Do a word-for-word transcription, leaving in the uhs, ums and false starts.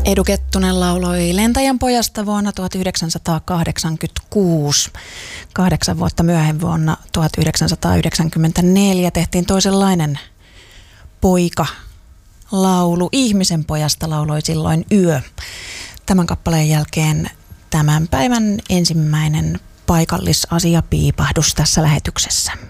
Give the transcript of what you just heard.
Edu Kettunen lauloi Lentäjän pojasta vuonna tuhatyhdeksänsataakahdeksankymmentäkuusi. Kahdeksan vuotta myöhemmin vuonna tuhatyhdeksänsataayhdeksänkymmentäneljä tehtiin toisenlainen poika-laulu. Ihmisen pojasta lauloi silloin Yö. Tämän kappaleen jälkeen tämän päivän ensimmäinen paikallisasiapiipahdus tässä lähetyksessä.